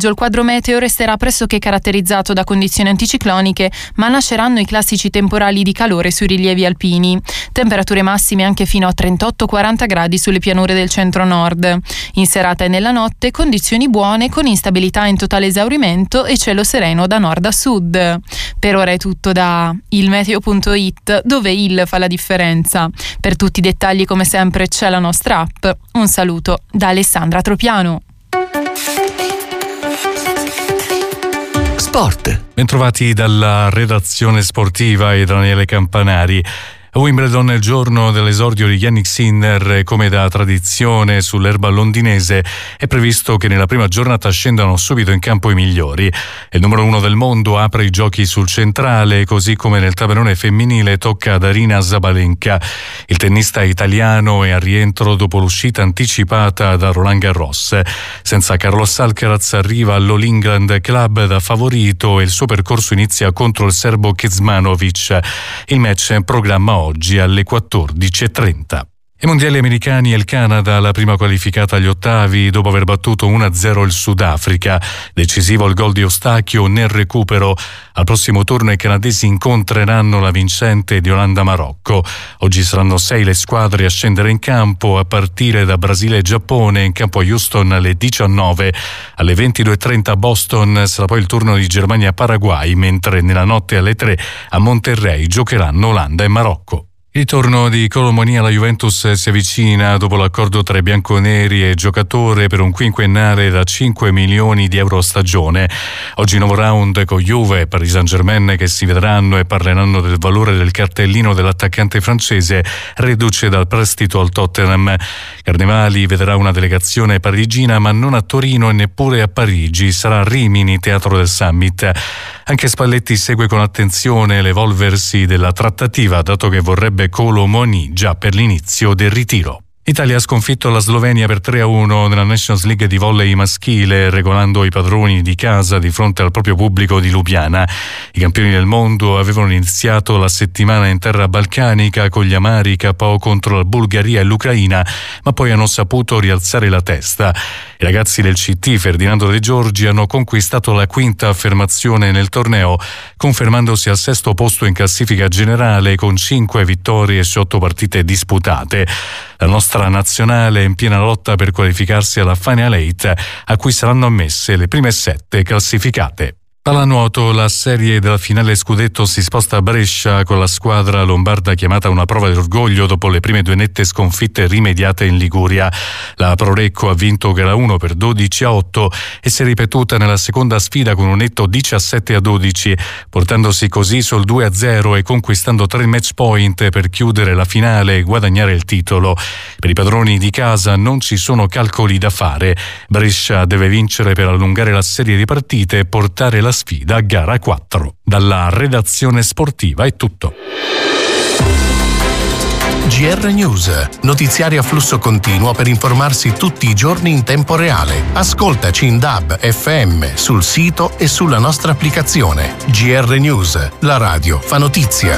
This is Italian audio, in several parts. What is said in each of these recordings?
pomeriggio il quadro meteo resterà pressoché caratterizzato da condizioni anticicloniche, ma nasceranno i classici temporali di calore sui rilievi alpini. Temperature massime anche fino a 38-40 gradi sulle pianure del centro-nord. In serata e nella notte condizioni buone con instabilità in totale esaurimento e cielo sereno da nord a sud. Per ora è tutto da ilmeteo.it, dove il fa la differenza. Per tutti i dettagli come sempre c'è la nostra app. Un saluto da Alessandra Tropiano. Sport. Bentrovati dalla redazione sportiva e Daniele Campanari. A Wimbledon il giorno dell'esordio di Jannik Sinner, come da tradizione sull'erba londinese, è previsto che nella prima giornata scendano subito in campo i migliori. Il numero 1 del mondo apre i giochi sul centrale, così come nel tabellone femminile tocca ad Aryna Sabalenka. Il tennista italiano è a rientro dopo l'uscita anticipata da Roland Garros. Senza Carlos Alcaraz arriva all'All England Club da favorito e il suo percorso inizia contro il serbo Kecmanovic. Il match è in programma oggi alle 14:30. I mondiali americani e il Canada, la prima qualificata agli ottavi dopo aver battuto 1-0 il Sudafrica. Decisivo il gol di Eustachio nel recupero. Al prossimo turno i canadesi incontreranno la vincente di Olanda-Marocco. Oggi saranno 6 le squadre a scendere in campo, a partire da Brasile e Giappone, in campo a Houston alle 19. Alle 22:30 a Boston sarà poi il turno di Germania-Paraguay, mentre nella notte alle 3 a Monterrey giocheranno Olanda e Marocco. Il ritorno di Kolo Muani alla Juventus si avvicina dopo l'accordo tra i bianconeri e il giocatore per un quinquennale da 5 milioni di euro a stagione. Oggi nuovo round con Juve e Paris Saint-Germain che si vedranno e parleranno del valore del cartellino dell'attaccante francese reduce dal prestito al Tottenham. Carnevali vedrà una delegazione parigina ma non a Torino e neppure a Parigi, sarà a Rimini, teatro del Summit. Anche Spalletti segue con attenzione l'evolversi della trattativa, dato che vorrebbe Kolo Muani già per l'inizio del ritiro. Italia ha sconfitto la Slovenia per 3-1 nella Nations League di volley maschile, regolando i padroni di casa di fronte al proprio pubblico di Lubiana. I campioni del mondo avevano iniziato la settimana in terra balcanica con gli amari KO contro la Bulgaria e l'Ucraina, ma poi hanno saputo rialzare la testa. I ragazzi del CT Ferdinando De Giorgi hanno conquistato la quinta affermazione nel torneo, confermandosi al 6° posto in classifica generale con 5 vittorie su 8 partite disputate. La nostra nazionale è in piena lotta per qualificarsi alla Final 8, a cui saranno ammesse le prime 7 classificate. Pallanuoto, la serie della finale scudetto si sposta a Brescia con la squadra lombarda chiamata a una prova d'orgoglio dopo le prime 2 nette sconfitte rimediate in Liguria. La Prorecco ha vinto gara 1 per 12-8 e si è ripetuta nella seconda sfida con un netto 17-12, portandosi così sul 2-0 e conquistando 3 match point per chiudere la finale e guadagnare il titolo. Per i padroni di casa non ci sono calcoli da fare. Brescia deve vincere per allungare la serie di partite e portare la sfida a gara 4. Dalla redazione sportiva è tutto. GR News, notiziari a flusso continuo per informarsi tutti i giorni in tempo reale. Ascoltaci in DAB, FM, sul sito e sulla nostra applicazione. GR News, la radio fa notizia.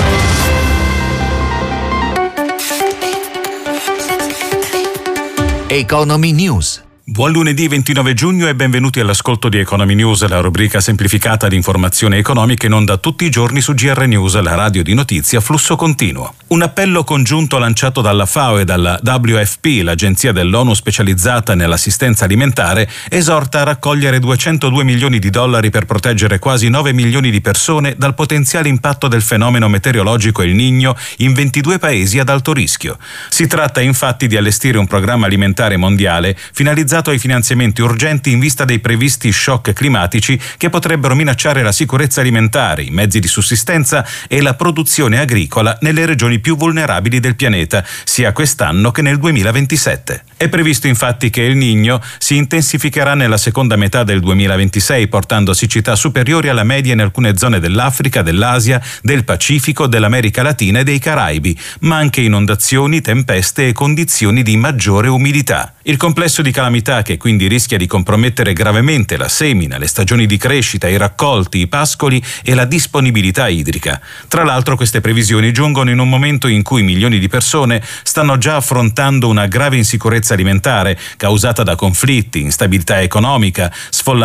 Economy News. Buon lunedì 29 giugno e benvenuti all'ascolto di Economy News, la rubrica semplificata di informazioni economiche in onda tutti i giorni su GR News, la radio di notizie a flusso continuo. Un appello congiunto lanciato dalla FAO e dalla WFP, l'agenzia dell'ONU specializzata nell'assistenza alimentare, esorta a raccogliere $202 milioni per proteggere quasi 9 milioni di persone dal potenziale impatto del fenomeno meteorologico El Niño in 22 paesi ad alto rischio. Si tratta infatti di allestire un programma alimentare mondiale finalizzato ai finanziamenti urgenti in vista dei previsti shock climatici che potrebbero minacciare la sicurezza alimentare, i mezzi di sussistenza e la produzione agricola nelle regioni più vulnerabili del pianeta, sia quest'anno che nel 2027. È previsto infatti che El Niño si intensificherà nella seconda metà del 2026, portando a siccità superiori alla media in alcune zone dell'Africa, dell'Asia, del Pacifico, dell'America Latina e dei Caraibi, ma anche inondazioni, tempeste e condizioni di maggiore umidità. Il complesso di calamità che quindi rischia di compromettere gravemente la semina, le stagioni di crescita, i raccolti, i pascoli e la disponibilità idrica. Tra l'altro queste previsioni giungono in un momento in cui milioni di persone stanno già affrontando una grave insicurezza alimentare causata da conflitti, instabilità economica, sfollamento